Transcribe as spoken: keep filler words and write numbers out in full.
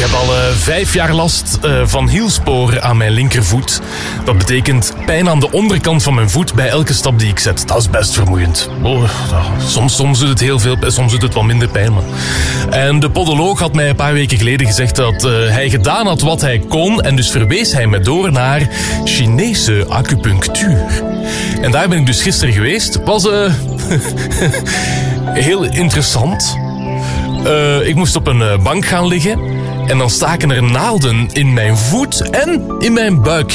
heb al uh, vijf jaar last uh, van hielsporen aan mijn linkervoet. Dat betekent pijn aan de onderkant van mijn voet bij elke stap die ik zet. Dat is best vermoeiend. Oh, soms, soms doet het heel veel pijn, soms doet het wat minder pijn. Man. En de podoloog had mij een paar weken geleden gezegd dat uh, hij gedaan had wat hij kon. En dus verwees hij me door naar Chinese acupunctuur. En daar ben ik dus gisteren geweest. Het was uh, heel interessant. Uh, ik moest op een uh, bank gaan liggen. En dan staken er naalden in mijn voet en in mijn buik.